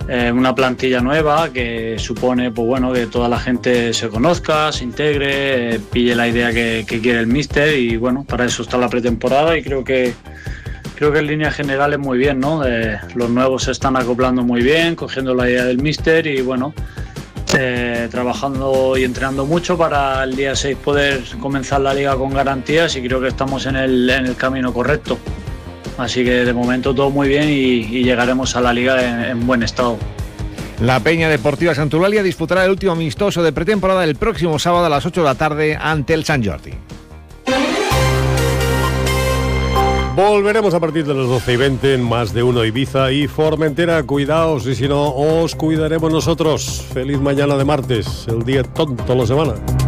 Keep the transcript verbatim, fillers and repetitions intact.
eh, una plantilla nueva que supone, pues bueno, que toda la gente se conozca, se integre, eh, pille la idea que, que quiere el míster, y bueno, para eso está la pretemporada, y creo que creo que en líneas generales muy bien, ¿no? Eh, los nuevos se están acoplando muy bien, cogiendo la idea del míster, y bueno, eh, trabajando y entrenando mucho para el día seis poder comenzar la liga con garantías, y creo que estamos en el, en el camino correcto. Así que de momento todo muy bien, y, y llegaremos a la liga en, en buen estado. La Peña Deportiva Santulalia disputará el último amistoso de pretemporada el próximo sábado a las ocho de la tarde ante el Sant Jordi. Volveremos a partir de las doce y veinte en Más de Uno Ibiza y Formentera. Cuidaos, y si no, os cuidaremos nosotros. Feliz mañana de martes, el día tonto de la semana.